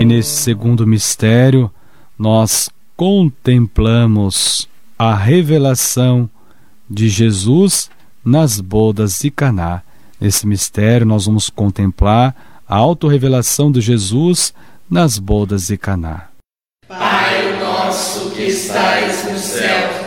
E nesse segundo mistério, nós contemplamos a revelação de Jesus nas bodas de Caná. Nesse mistério, nós vamos contemplar a autorrevelação de Jesus nas bodas de Caná. Pai nosso que estais no céu,